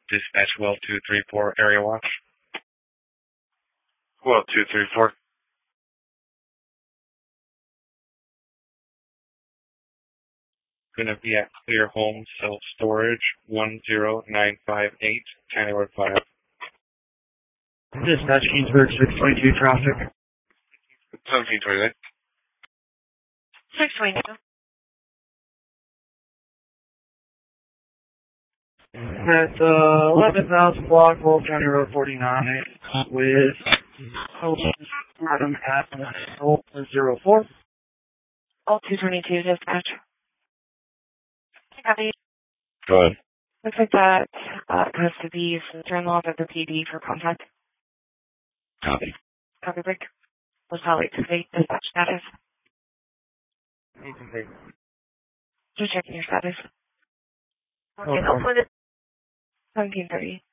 Dispatch well 234, area watch. Well 234. Gonna be at Clear Home Self Storage 10958, County Road 5. Dispatch Kingsburg 622 traffic. 1728. 622. At 11,000 block, World County Road 49, with Madam at 04. All 222 dispatch. Copy. Go ahead. Looks like that has to be sister-in-law of the PD for contact. Copy. Copy break. Was how late to the dispatch status. Just checking your status. Okay, I'll put it 1730.